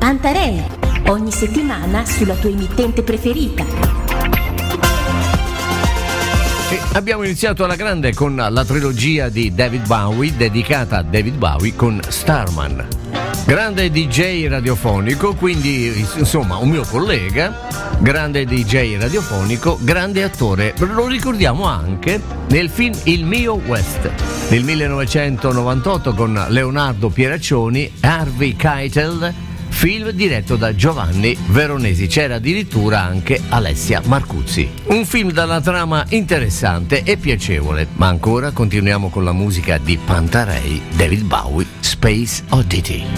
Pantarei, ogni settimana sulla tua emittente preferita. E abbiamo iniziato alla grande con la trilogia di David Bowie, dedicata a David Bowie con Starman. Grande DJ radiofonico, quindi insomma un mio collega, grande DJ radiofonico, grande attore. Lo ricordiamo anche nel film Il mio West del 1998 con Leonardo Pieraccioni, Harvey Keitel, film diretto da Giovanni Veronesi. C'era addirittura anche Alessia Marcuzzi. Un film dalla trama interessante e piacevole, ma ancora continuiamo con la musica di Pantarei, David Bowie, Space Oddity.